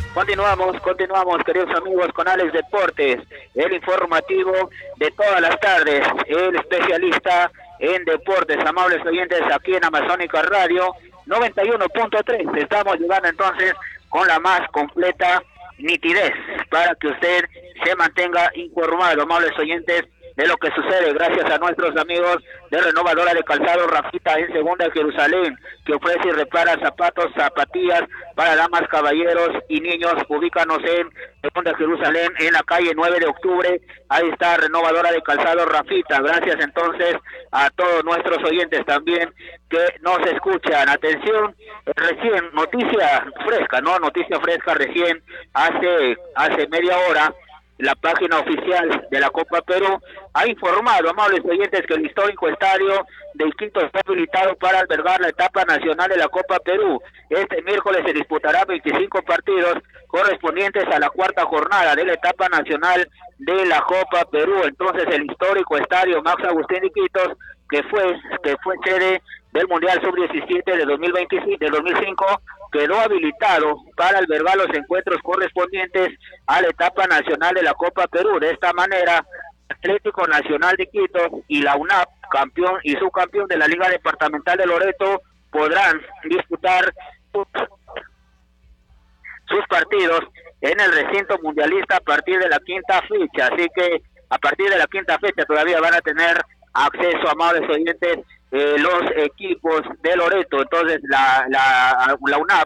Continuamos, queridos amigos, con Alex Deportes, el informativo de todas las tardes, el especialista en deportes, amables oyentes, aquí en Amazónica Radio 91.3. Estamos llegando entonces con la más completa nitidez para que usted se mantenga informado, amables oyentes, de lo que sucede gracias a nuestros amigos de Renovadora de Calzado Rafita en Segunda Jerusalén, que ofrece y repara zapatos, zapatillas para damas, caballeros y niños. Ubícanos en Segunda Jerusalén, en la calle 9 de octubre. Ahí está Renovadora de Calzado Rafita. Gracias entonces a todos nuestros oyentes también que nos escuchan. Atención, recién noticia fresca recién hace media hora. La página oficial de la Copa Perú ha informado, amables oyentes, que el histórico estadio de Iquitos está habilitado para albergar la etapa nacional de la Copa Perú. Este miércoles se disputará 25 partidos correspondientes a la cuarta jornada de la etapa nacional de la Copa Perú. Entonces el histórico estadio Max Agustín Iquitos, que fue sede del Mundial Sub-17 de 2005, quedó habilitado para albergar los encuentros correspondientes a la etapa nacional de la Copa Perú. De esta manera, Atlético Nacional de Iquitos y la UNAP, campeón y subcampeón de la Liga Departamental de Loreto, podrán disputar sus partidos en el recinto mundialista a partir de la quinta fecha. Así que a partir de la quinta fecha todavía van a tener acceso, amables oyentes, los equipos de Loreto. Entonces la UNAP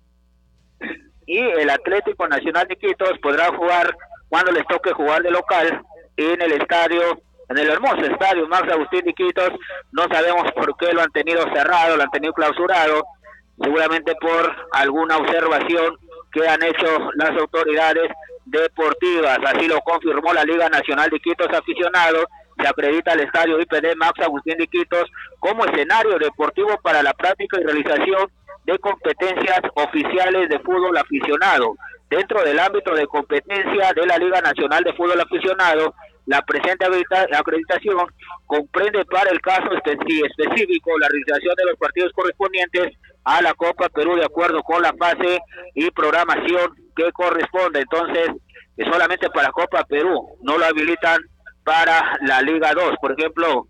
y el Atlético Nacional de Iquitos podrán jugar cuando les toque jugar de local en el hermoso estadio Max Agustín de Iquitos. No sabemos por qué lo han tenido cerrado, lo han tenido clausurado, seguramente por alguna observación que han hecho las autoridades deportivas. Así lo confirmó la Liga Nacional de Iquitos Aficionados. Se acredita el estadio IPD Max Agustín de Iquitos como escenario deportivo para la práctica y realización de competencias oficiales de fútbol aficionado. Dentro del ámbito de competencia de la Liga Nacional de Fútbol Aficionado, la presente acreditación comprende para el caso específico la realización de los partidos correspondientes a la Copa Perú de acuerdo con la fase y programación que corresponde. Entonces, solamente para Copa Perú, no lo habilitan para la Liga 2. Por ejemplo,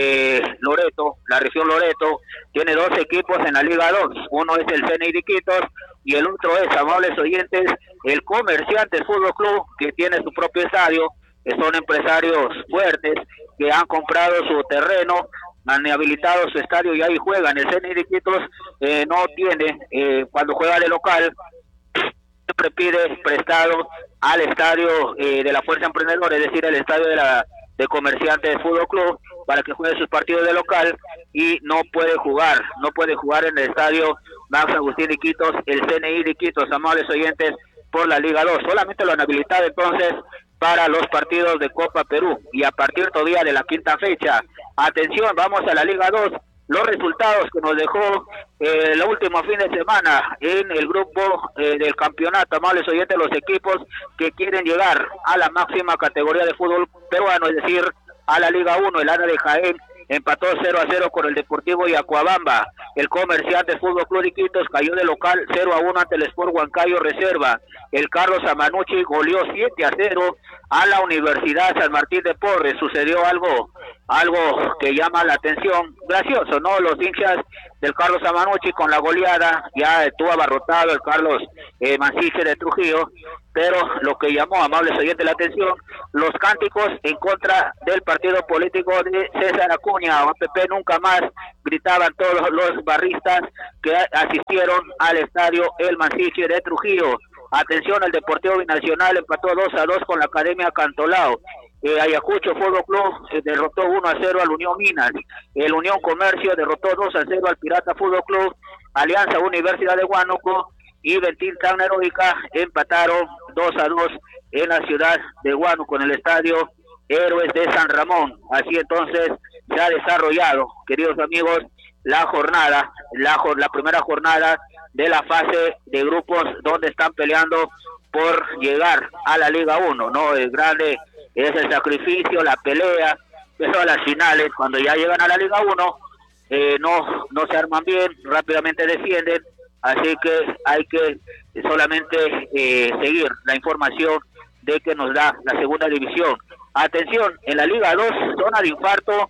Loreto, la región Loreto, tiene 2 equipos en la Liga 2. Uno es el CNI de Iquitos y el otro es, amables oyentes, el Comerciantes Fútbol Club, que tiene su propio estadio, que son empresarios fuertes que han comprado su terreno, han habilitado su estadio y ahí juegan. El CNI de Iquitos no tiene, cuando juega de local, siempre pide prestado al estadio de la Fuerza Emprendedora, es decir, el estadio de Comerciantes de Fútbol Club, para que juegue sus partidos de local, y no puede jugar en el estadio Max Agustín de Iquitos, el CNI de Iquitos, amables oyentes, por la Liga 2. Solamente lo han habilitado entonces para los partidos de Copa Perú, y a partir todavía de la quinta fecha. Atención, vamos a la Liga 2. Los resultados que nos dejó el último fin de semana en el grupo del campeonato, amables oyentes, los equipos que quieren llegar a la máxima categoría de fútbol peruano, es decir, a la Liga 1, el ANA de Jaén empató 0-0 con el Deportivo Yacuabamba. El Comerciantes Fútbol Club de Iquitos cayó de local 0-1 ante el Sport Huancayo Reserva. El Carlos Amanucci goleó 7-0 a la Universidad San Martín de Porres. Sucedió algo que llama la atención, gracioso, ¿no? Los hinchas del Carlos Amanucci con la goleada, ya estuvo abarrotado el Carlos Manciche de Trujillo, pero lo que llamó, amables oyentes, la atención, los cánticos en contra del partido político de César Acuña, APP nunca más, gritaban todos los barristas que asistieron al estadio El Manciche de Trujillo. Atención, el Deportivo Binacional empató 2-2 con la Academia Cantolao. Ayacucho Fútbol Club derrotó 1-0 al Unión Minas. El Unión Comercio derrotó 2-0 al Pirata Fútbol Club. Alianza Universidad de Huánuco y Ventín Tan Heroica empataron 2-2 en la ciudad de Huánuco, en el estadio Héroes de San Ramón. Así entonces se ha desarrollado, queridos amigos, la primera jornada de la fase de grupos, donde están peleando por llegar a la Liga 1, ¿no? El grande es el sacrificio, la pelea, pero a las finales, cuando ya llegan a la Liga 1, no se arman bien, rápidamente descienden, así que hay que solamente seguir la información de que nos da la segunda división. Atención, en la Liga 2, zona de infarto,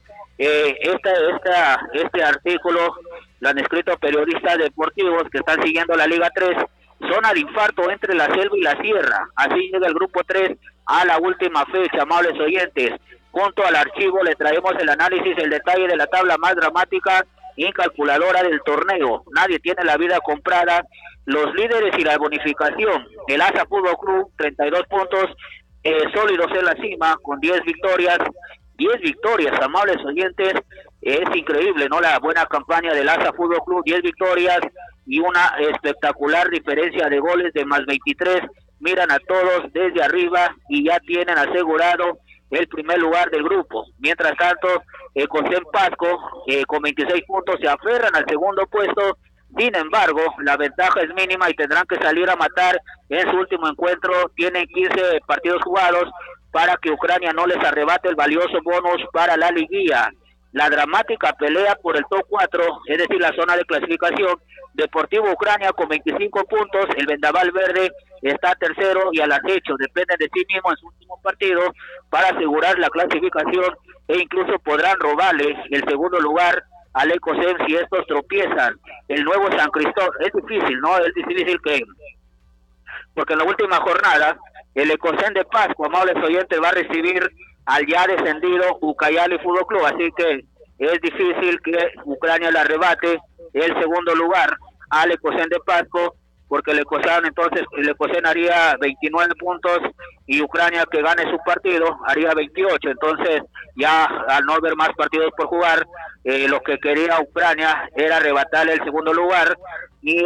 este artículo lo han escrito periodistas deportivos que están siguiendo la Liga 3, zona de infarto entre la selva y la sierra, así llega el grupo 3 a la última fecha, amables oyentes. Junto al archivo le traemos el análisis, el detalle de la tabla más dramática y calculadora del torneo. Nadie tiene la vida comprada, los líderes y la bonificación. El ASA Fútbol Club, 32 puntos, sólidos en la cima, con 10 victorias, amables oyentes. Es increíble, ¿no? La buena campaña del ASA Fútbol Club, 10 victorias y una espectacular diferencia de goles de más 23. Miran a todos desde arriba y ya tienen asegurado el primer lugar del grupo. Mientras tanto, Cosén Pasco, con 26 puntos, se aferran al segundo puesto. Sin embargo, la ventaja es mínima y tendrán que salir a matar en su último encuentro. Tienen 15 partidos jugados para que Ucrania no les arrebate el valioso bonus para la liguilla. La dramática pelea por el top 4, es decir, la zona de clasificación. Deportivo Ucrania con 25 puntos, el Vendaval Verde está tercero y al acecho, dependen de sí mismo en su último partido para asegurar la clasificación e incluso podrán robarle el segundo lugar al Ecosem si estos tropiezan. El nuevo San Cristóbal, es difícil, ¿no? Es difícil porque en la última jornada el Ecosem de Pascua, amables oyentes, va a recibir al ya descendido Ucayali Fútbol Club, así que es difícil que Ucrania le arrebate el segundo lugar al Ecosén de Pasco, porque el Ecosén haría 29 puntos y Ucrania, que gane su partido, haría 28. Entonces ya al no haber más partidos por jugar, lo que quería Ucrania era arrebatarle el segundo lugar y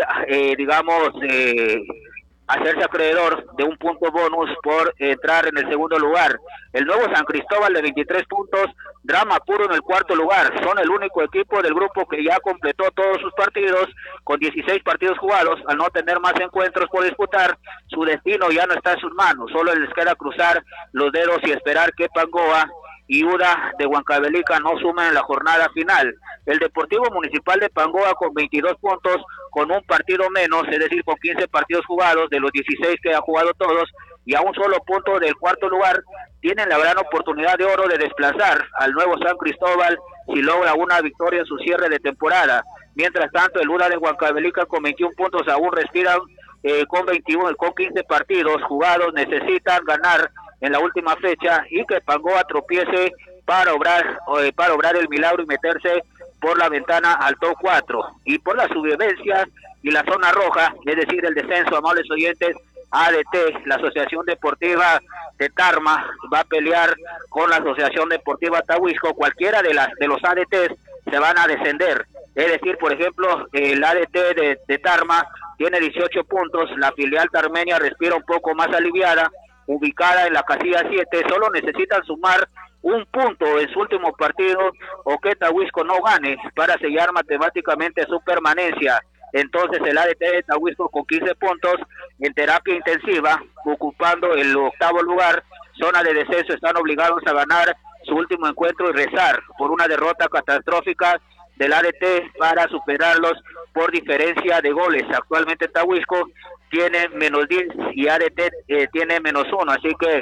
hacerse acreedor de un punto bonus por entrar en el segundo lugar. El nuevo San Cristóbal de 23 puntos, drama puro en el cuarto lugar. Son el único equipo del grupo que ya completó todos sus partidos, con 16 partidos jugados. Al no tener más encuentros por disputar, su destino ya no está en sus manos. Solo les queda cruzar los dedos y esperar que Pangoa y UDA de Huancavelica no sumen en la jornada final. El Deportivo Municipal de Pangoa con 22 puntos, con un partido menos, es decir, con 15 partidos jugados de los 16 que ha jugado todos, y a un solo punto del cuarto lugar, tienen la gran oportunidad de oro de desplazar al nuevo San Cristóbal si logra una victoria en su cierre de temporada. Mientras tanto, el UDA de Huancavelica con 21 puntos aún respiran con 15 partidos jugados, necesitan ganar en la última fecha y que Pangoa tropiece para obrar el milagro y meterse por la ventana al top 4. Y por la subvivencia y la zona roja, es decir, el descenso, amables oyentes, ADT, la Asociación Deportiva de Tarma, va a pelear con la Asociación Deportiva Tahuisco. Cualquiera de los ADTs se van a descender. Es decir, por ejemplo, el ADT de Tarma tiene 18 puntos, la filial tarmenia respira un poco más aliviada, ubicada en la casilla 7, solo necesitan sumar un punto en su último partido o que Tahuisco no gane para sellar matemáticamente su permanencia. Entonces el ADT de Tahuisco con 15 puntos en terapia intensiva, ocupando el octavo lugar, zona de descenso, están obligados a ganar su último encuentro y rezar por una derrota catastrófica del ADT para superarlos por diferencia de goles. Actualmente Tahuisco tiene menos 10 y ADT tiene menos 1, así que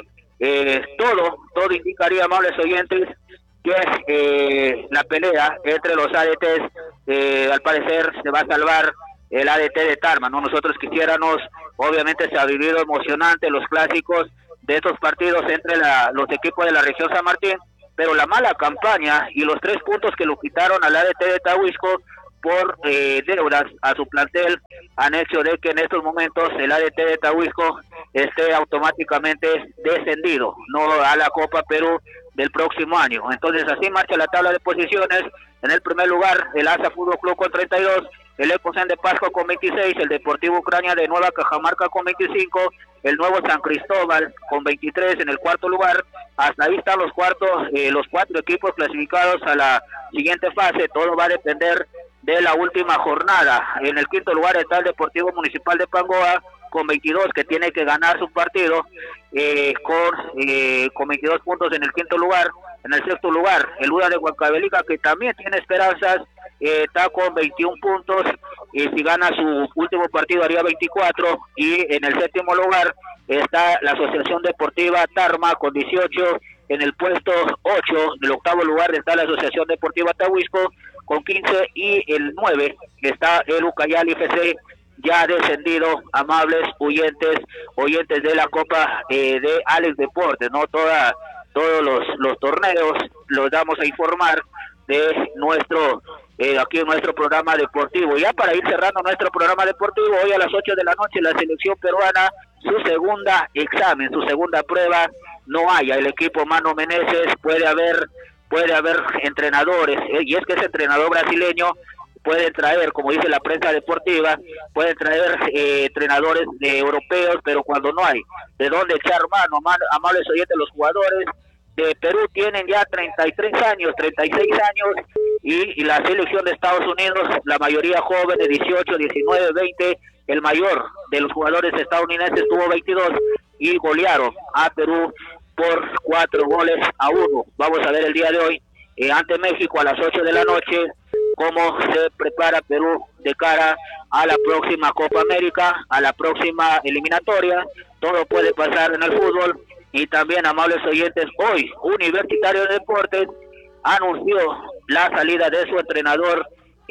todo indicaría, amables oyentes, que la pelea entre los ADTs, al parecer se va a salvar el ADT de Tarma, ¿no? Nosotros quisiéramos, obviamente se ha vivido emocionante los clásicos de estos partidos entre los equipos de la región San Martín, pero la mala campaña y los 3 puntos que lo quitaron al ADT de Tahuisco por deudas a su plantel han hecho de que en estos momentos el ADT de Tahuisco esté automáticamente descendido, no a la Copa Perú del próximo año. Entonces así marcha la tabla de posiciones. En el primer lugar el ASA Fútbol Club con 32, el Ecosén de Pasco con 26, el Deportivo Ucrania de Nueva Cajamarca con 25, el nuevo San Cristóbal con 23 en el cuarto lugar. Hasta ahí están los 4 equipos clasificados a la siguiente fase. Todo va a depender de la última jornada. En el quinto lugar está el Deportivo Municipal de Pangoa con 22, que tiene que ganar su partido, con 22 puntos en el quinto lugar. En el sexto lugar el UDA de Huancavelica, que también tiene esperanzas está con 21 puntos, y si gana su último partido haría 24, y en el séptimo lugar está la Asociación Deportiva Tarma con 18, en el puesto 8, en el octavo lugar está la Asociación Deportiva Tahuisco con 15, y el 9 está el Ucayali FC, ya descendido, amables oyentes de la Copa de Alex Deportes, ¿no? Todos los torneos los damos a informar de nuestro aquí en nuestro programa deportivo. Ya para ir cerrando nuestro programa deportivo, hoy a las 8 de la noche la selección peruana, su segunda examen, su segunda prueba, no haya el equipo Mano Meneses, puede haber entrenadores, y es que ese entrenador brasileño puede traer, como dice la prensa deportiva, puede traer entrenadores europeos, pero cuando no hay de dónde echar mano, amables oyentes, los jugadores de Perú tienen ya 33 años, 36 años, y la selección de Estados Unidos, la mayoría jóvenes, 18, 19, 20, el mayor de los jugadores estadounidenses tuvo 22 y golearon a Perú por 4-1. Vamos a ver el día de hoy, ante México a las 8 de la noche, cómo se prepara Perú de cara a la próxima Copa América, a la próxima eliminatoria. Todo puede pasar en el fútbol. Y también, amables oyentes, hoy Universitario de Deportes anunció la salida de su entrenador,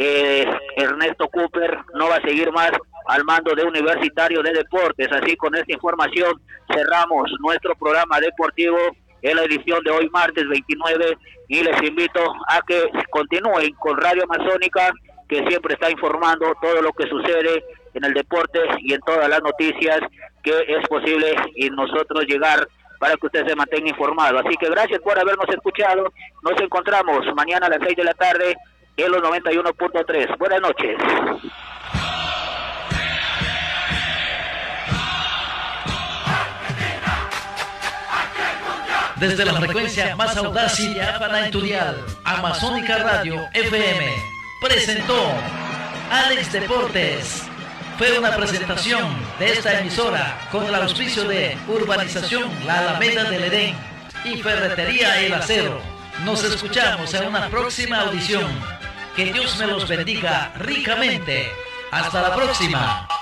Ernesto Cooper, no va a seguir más al mando de Universitario de Deportes. Así, con esta información cerramos nuestro programa deportivo en la edición de hoy, martes 29, y les invito a que continúen con Radio Amazónica, que siempre está informando todo lo que sucede en el deporte y en todas las noticias que es posible y nosotros llegar para que usted se mantenga informado. Así que gracias por habernos escuchado. Nos encontramos mañana a las 6 de la tarde en los 91.3. Buenas noches. Desde la frecuencia más audaz y diáfana en tu dial, Amazónica Radio FM presentó Alex Deportes. Fue una presentación de esta emisora con el auspicio de Urbanización La Alameda del Edén y Ferretería El Acero. Nos escuchamos en una próxima audición. Que Dios me los bendiga ricamente. Hasta la próxima.